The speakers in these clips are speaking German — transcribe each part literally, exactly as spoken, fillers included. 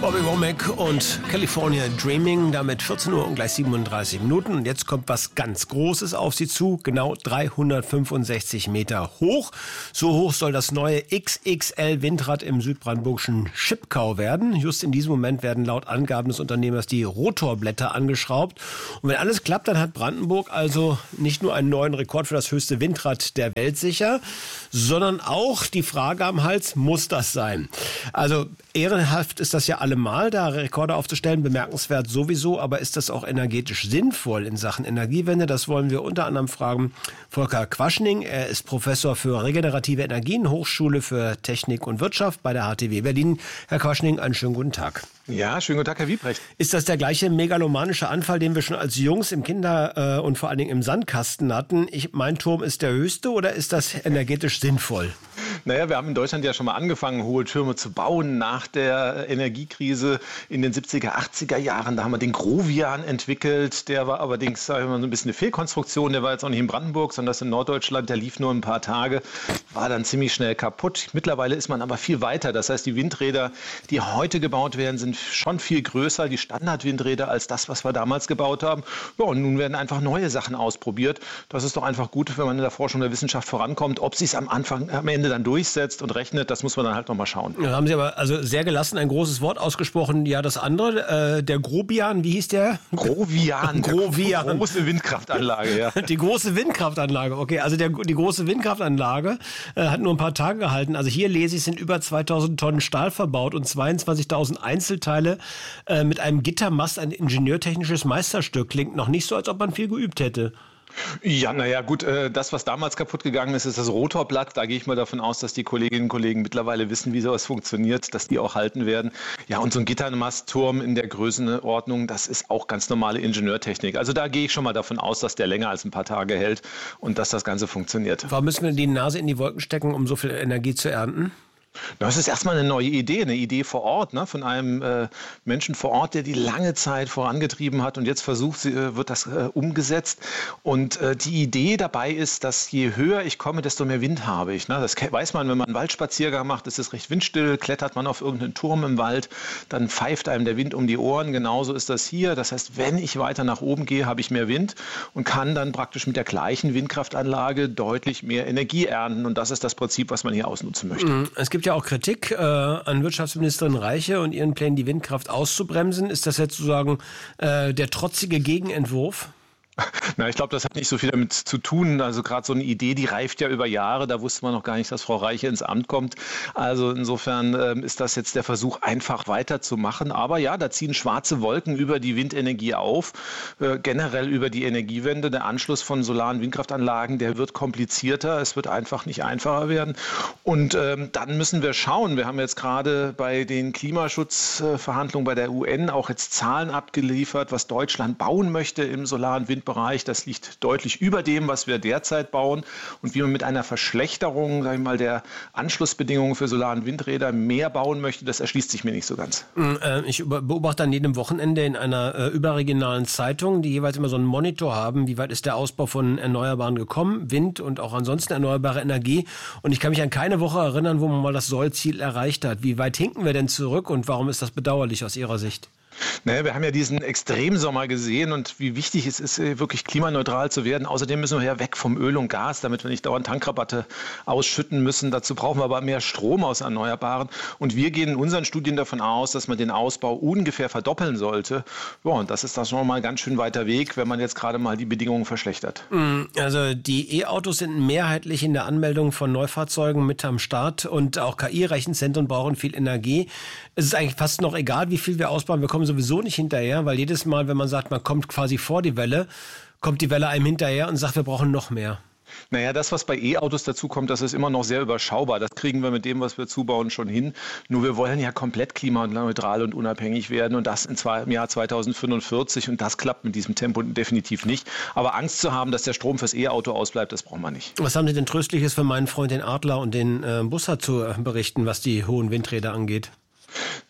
Bobby Womack und California Dreaming, damit vierzehn Uhr und gleich siebenunddreißig Minuten. Und jetzt kommt was ganz Großes auf Sie zu, genau dreihundertfünfundsechzig Meter hoch. So hoch soll das neue X X L-Windrad im südbrandenburgischen Schipkau werden. Just in diesem Moment werden laut Angaben des Unternehmers die Rotorblätter angeschraubt. Und wenn alles klappt, dann hat Brandenburg also nicht nur einen neuen Rekord für das höchste Windrad der Welt sicher, sondern auch die Frage am Hals, muss das sein? Also ehrenhaft ist das ja allemal, da Rekorde aufzustellen, bemerkenswert sowieso, aber ist das auch energetisch sinnvoll in Sachen Energiewende? Das wollen wir unter anderem fragen Volker Quaschning. Er ist Professor für regenerative Energien, Hochschule für Technik und Wirtschaft bei der H T W Berlin. Herr Quaschning, einen schönen guten Tag. Ja, schönen guten Tag, Herr Wiebrecht. Ist das der gleiche megalomanische Anfall, den wir schon als Jungs im Kinder- äh, und vor allen Dingen im Sandkasten hatten? Ich, mein Turm ist der höchste, oder ist das energetisch sinnvoll? Naja, wir haben in Deutschland ja schon mal angefangen, hohe Türme zu bauen nach der Energiekrise in den siebziger, achtziger Jahren. Da haben wir den Grovian entwickelt. Der war allerdings, sagen wir mal, so ein bisschen eine Fehlkonstruktion. Der war jetzt auch nicht in Brandenburg, sondern das in Norddeutschland. Der lief nur ein paar Tage, war dann ziemlich schnell kaputt. Mittlerweile ist man aber viel weiter. Das heißt, die Windräder, die heute gebaut werden, sind schon viel größer, die Standardwindräder, als das, was wir damals gebaut haben. Ja, und nun werden einfach neue Sachen ausprobiert. Das ist doch einfach gut, wenn man in der Forschung der Wissenschaft vorankommt. Ob sich es am Anfang, am Ende dann durchsetzt und rechnet, das muss man dann halt noch mal schauen. Ja, haben Sie aber also sehr gelassen ein großes Wort ausgesprochen. Ja, das andere, äh, der Grobian, wie hieß der? Grovian. Grovian. Die große Windkraftanlage, ja. Die große Windkraftanlage, okay. Also der, die große Windkraftanlage äh, hat nur ein paar Tage gehalten. Also hier lese ich, sind über zweitausend Tonnen Stahl verbaut und zweiundzwanzigtausend Einzelteile äh, mit einem Gittermast, ein ingenieurtechnisches Meisterstück. Klingt noch nicht so, als ob man viel geübt hätte. Ja, naja, gut, äh, das, was damals kaputt gegangen ist, ist das Rotorblatt. Da gehe ich mal davon aus, dass die Kolleginnen und Kollegen mittlerweile wissen, wie sowas funktioniert, dass die auch halten werden. Ja, und so ein Gittermastturm in der Größenordnung, das ist auch ganz normale Ingenieurtechnik. Also da gehe ich schon mal davon aus, dass der länger als ein paar Tage hält und dass das Ganze funktioniert. Warum müssen wir die Nase in die Wolken stecken, um so viel Energie zu ernten? Das ist erstmal eine neue Idee, eine Idee vor Ort, ne, von einem äh, Menschen vor Ort, der die lange Zeit vorangetrieben hat, und jetzt versucht, äh, wird das äh, umgesetzt. Und äh, die Idee dabei ist, dass je höher ich komme, desto mehr Wind habe ich. Ne? Das weiß man, wenn man einen Waldspaziergang macht, ist es recht windstill, klettert man auf irgendeinen Turm im Wald, dann pfeift einem der Wind um die Ohren. Genauso ist das hier. Das heißt, wenn ich weiter nach oben gehe, habe ich mehr Wind und kann dann praktisch mit der gleichen Windkraftanlage deutlich mehr Energie ernten. Und das ist das Prinzip, was man hier ausnutzen möchte. Es gibt ja auch Kritik äh, an Wirtschaftsministerin Reiche und ihren Plänen, die Windkraft auszubremsen. Ist das jetzt sozusagen äh, der trotzige Gegenentwurf? Na, ich glaube, das hat nicht so viel damit zu tun. Also gerade so eine Idee, die reift ja über Jahre. Da wusste man noch gar nicht, dass Frau Reiche ins Amt kommt. Also insofern ähm, ist das jetzt der Versuch, einfach weiterzumachen. Aber ja, da ziehen schwarze Wolken über die Windenergie auf. Äh, generell über die Energiewende. Der Anschluss von solaren Windkraftanlagen, der wird komplizierter. Es wird einfach nicht einfacher werden. Und ähm, dann müssen wir schauen. Wir haben jetzt gerade bei den Klimaschutzverhandlungen bei der U N auch jetzt Zahlen abgeliefert, was Deutschland bauen möchte im solaren Windbereich. Das liegt deutlich über dem, was wir derzeit bauen, und wie man mit einer Verschlechterung, sag ich mal, der Anschlussbedingungen für solaren Windräder mehr bauen möchte, das erschließt sich mir nicht so ganz. Ich beobachte an jedem Wochenende in einer äh, überregionalen Zeitung, die jeweils immer so einen Monitor haben, wie weit ist der Ausbau von Erneuerbaren gekommen, Wind und auch ansonsten erneuerbare Energie, und ich kann mich an keine Woche erinnern, wo man mal das Sollziel erreicht hat. Wie weit hinken wir denn zurück und warum ist das bedauerlich aus Ihrer Sicht? Naja, wir haben ja diesen Extremsommer gesehen und wie wichtig es ist, wirklich klimaneutral zu werden. Außerdem müssen wir ja weg vom Öl und Gas, damit wir nicht dauernd Tankrabatte ausschütten müssen. Dazu brauchen wir aber mehr Strom aus Erneuerbaren. Und wir gehen in unseren Studien davon aus, dass man den Ausbau ungefähr verdoppeln sollte. Ja, und das ist da schon mal ein ganz schön weiter Weg, wenn man jetzt gerade mal die Bedingungen verschlechtert. Also die E-Autos sind mehrheitlich in der Anmeldung von Neufahrzeugen mit am Start, und auch K I-Rechenzentren brauchen viel Energie. Es ist eigentlich fast noch egal, wie viel wir ausbauen. Wir kommen sowieso nicht hinterher, weil jedes Mal, wenn man sagt, man kommt quasi vor die Welle, kommt die Welle einem hinterher und sagt, wir brauchen noch mehr. Naja, das, was bei E-Autos dazu kommt, das ist immer noch sehr überschaubar. Das kriegen wir mit dem, was wir zubauen, schon hin. Nur wir wollen ja komplett klimaneutral und unabhängig werden, und das in zwei, im Jahr zweitausendfünfundvierzig. Und das klappt mit diesem Tempo definitiv nicht. Aber Angst zu haben, dass der Strom fürs E-Auto ausbleibt, das brauchen wir nicht. Was haben Sie denn Tröstliches für meinen Freund den Adler und den äh, Bussard zu berichten, was die hohen Windräder angeht?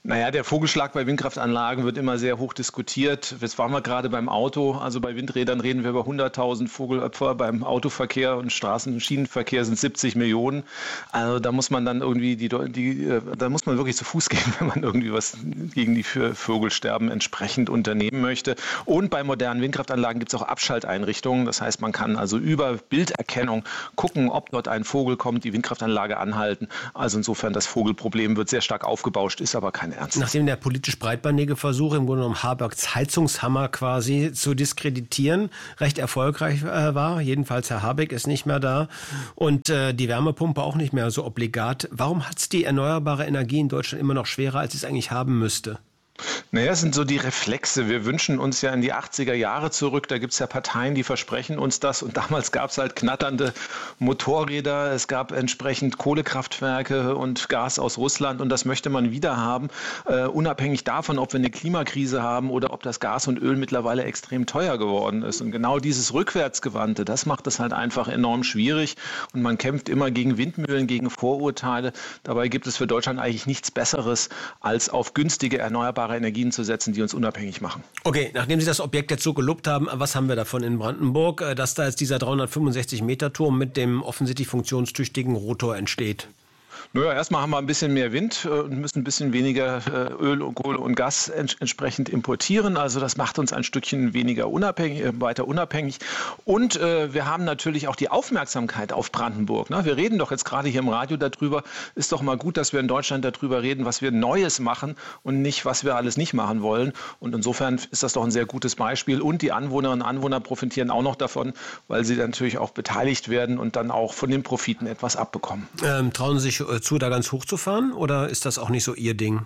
Naja, der Vogelschlag bei Windkraftanlagen wird immer sehr hoch diskutiert. Jetzt waren wir gerade beim Auto. Also bei Windrädern reden wir über hunderttausend Vogelopfer. Beim Autoverkehr und Straßen- und Schienenverkehr sind siebzig Millionen. Also da muss man dann irgendwie, die, die, da muss man wirklich zu Fuß gehen, wenn man irgendwie was gegen die Vogelsterben entsprechend unternehmen möchte. Und bei modernen Windkraftanlagen gibt es auch Abschalteinrichtungen. Das heißt, man kann also über Bilderkennung gucken, ob dort ein Vogel kommt, die Windkraftanlage anhalten. Also insofern, das Vogelproblem wird sehr stark aufgebauscht, ist aber keine Ernst. Nachdem der politisch breitbandige Versuch im Grunde genommen Habecks Heizungshammer quasi zu diskreditieren recht erfolgreich äh, war, jedenfalls Herr Habeck ist nicht mehr da und äh, die Wärmepumpe auch nicht mehr so obligat. Warum hat es die erneuerbare Energie in Deutschland immer noch schwerer, als es eigentlich haben müsste? Naja, es sind so die Reflexe. Wir wünschen uns ja in die achtziger Jahre zurück. Da gibt es ja Parteien, die versprechen uns das. Und damals gab es halt knatternde Motorräder. Es gab entsprechend Kohlekraftwerke und Gas aus Russland. Und das möchte man wieder haben, uh, unabhängig davon, ob wir eine Klimakrise haben oder ob das Gas und Öl mittlerweile extrem teuer geworden ist. Und genau dieses Rückwärtsgewandte, das macht es halt einfach enorm schwierig. Und man kämpft immer gegen Windmühlen, gegen Vorurteile. Dabei gibt es für Deutschland eigentlich nichts Besseres, als auf günstige erneuerbare Energien zu setzen, die uns unabhängig machen. Okay, nachdem Sie das Objekt jetzt so gelobt haben, was haben wir davon in Brandenburg, dass da jetzt dieser dreihundertfünfundsechzig Meter Turm mit dem offensichtlich funktionstüchtigen Rotor entsteht? Naja, erstmal haben wir ein bisschen mehr Wind und müssen ein bisschen weniger Öl und Kohle und Gas ents- entsprechend importieren. Also das macht uns ein Stückchen weniger unabhängig, weiter unabhängig. Und äh, wir haben natürlich auch die Aufmerksamkeit auf Brandenburg. Ne? Wir reden doch jetzt gerade hier im Radio darüber. Ist doch mal gut, dass wir in Deutschland darüber reden, was wir Neues machen und nicht, was wir alles nicht machen wollen. Und insofern ist das doch ein sehr gutes Beispiel. Und die Anwohnerinnen und Anwohner profitieren auch noch davon, weil sie natürlich auch beteiligt werden und dann auch von den Profiten etwas abbekommen. Ähm, trauen Sie sich zu, da ganz hoch zu fahren, oder ist das auch nicht so Ihr Ding?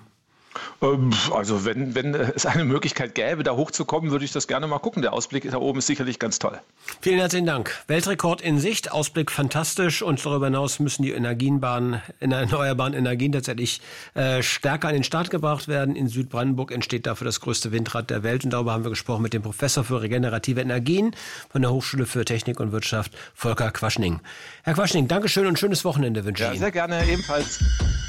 Also wenn, wenn es eine Möglichkeit gäbe, da hochzukommen, würde ich das gerne mal gucken. Der Ausblick da oben ist sicherlich ganz toll. Vielen herzlichen Dank. Weltrekord in Sicht, Ausblick fantastisch und darüber hinaus müssen die Energienbahnen, erneuerbaren Energien tatsächlich äh, stärker an den Start gebracht werden. In Südbrandenburg entsteht dafür das größte Windrad der Welt und darüber haben wir gesprochen mit dem Professor für regenerative Energien von der Hochschule für Technik und Wirtschaft, Volker Quaschning. Herr Quaschning, Dankeschön und schönes Wochenende wünsche ich ja, Ihnen. Sehr gerne, ebenfalls.